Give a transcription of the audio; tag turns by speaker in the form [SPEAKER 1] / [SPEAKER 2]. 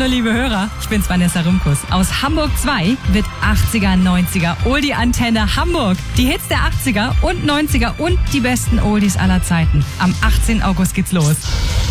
[SPEAKER 1] Hallo liebe Hörer, ich bin's Vanessa Rumkus. Aus Hamburg 2 wird 80er, 90er Oldie-Antenne Hamburg. Die Hits der 80er und 90er und die besten Oldies aller Zeiten. Am 18. August geht's los.